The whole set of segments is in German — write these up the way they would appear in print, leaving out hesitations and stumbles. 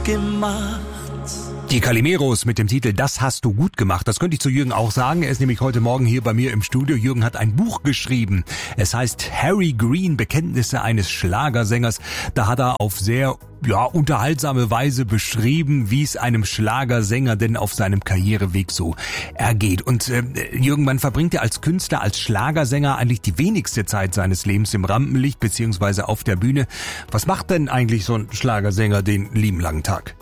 gemacht. Die Calimeros mit dem Titel Das hast du gut gemacht. Das könnte ich zu Jürgen auch sagen. Er ist nämlich heute Morgen hier bei mir im Studio. Jürgen hat ein Buch geschrieben. Es heißt Harry Green, Bekenntnisse eines Schlagersängers. Da hat er auf sehr unterhaltsame Weise beschrieben, wie es einem Schlagersänger denn auf seinem Karriereweg so ergeht. Und Jürgen, man verbringt ja als Künstler, als Schlagersänger eigentlich die wenigste Zeit seines Lebens im Rampenlicht beziehungsweise auf der Bühne. Was macht denn eigentlich so ein Schlagersänger den lieben langen Tag?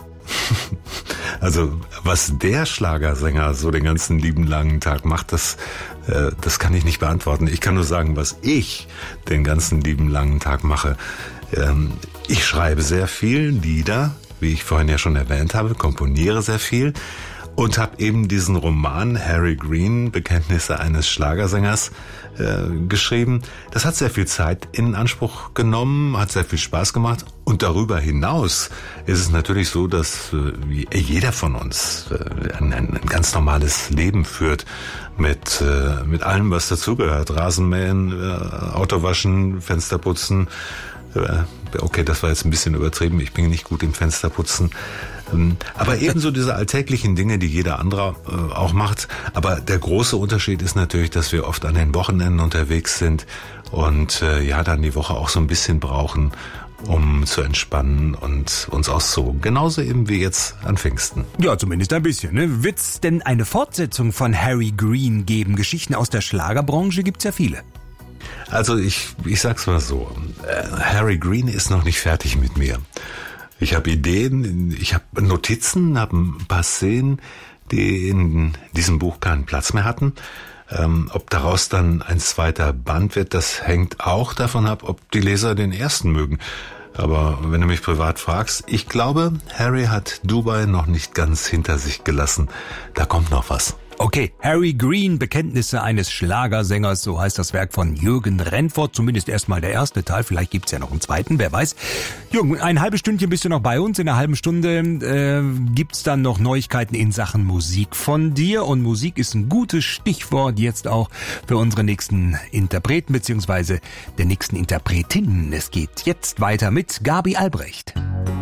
Also was der Schlagersänger so den ganzen lieben langen Tag macht, das kann ich nicht beantworten. Ich kann nur sagen, was ich den ganzen lieben langen Tag mache. Ich schreibe sehr viel Lieder, wie ich vorhin ja schon erwähnt habe, komponiere sehr viel und habe eben diesen Roman Harry Green, Bekenntnisse eines Schlagersängers, geschrieben. Das hat sehr viel Zeit in Anspruch genommen, hat sehr viel Spaß gemacht und darüber hinaus ist es natürlich so, dass jeder von uns ein ganz normales Leben führt mit allem, was dazugehört. Rasenmähen, Autowaschen, Fensterputzen. Okay, das war jetzt ein bisschen übertrieben. Ich bin nicht gut im Fensterputzen. Aber ebenso diese alltäglichen Dinge, die jeder andere auch macht. Aber der große Unterschied ist natürlich, dass wir oft an den Wochenenden unterwegs sind und dann die Woche auch so ein bisschen brauchen, um zu entspannen und uns auszuruhen. Genauso eben wie jetzt an Pfingsten. Ja, zumindest ein bisschen. Ne? Wird's denn eine Fortsetzung von Harry Green geben? Geschichten aus der Schlagerbranche gibt's ja viele. Also ich sag's mal so, Harry Green ist noch nicht fertig mit mir. Ich habe Ideen, ich habe Notizen, habe ein paar Szenen, die in diesem Buch keinen Platz mehr hatten. Ob daraus dann ein zweiter Band wird, das hängt auch davon ab, ob die Leser den ersten mögen. Aber wenn du mich privat fragst, ich glaube, Harry hat Dubai noch nicht ganz hinter sich gelassen. Da kommt noch was. Okay, Harry Green, Bekenntnisse eines Schlagersängers, so heißt das Werk von Jürgen Rennfort, zumindest erstmal der erste Teil, vielleicht gibt's ja noch einen zweiten, wer weiß. Jürgen, ein halbes Stündchen bist du noch bei uns, in einer halben Stunde gibt's dann noch Neuigkeiten in Sachen Musik von dir und Musik ist ein gutes Stichwort jetzt auch für unsere nächsten Interpreten beziehungsweise der nächsten Interpretin. Es geht jetzt weiter mit Gabi Albrecht.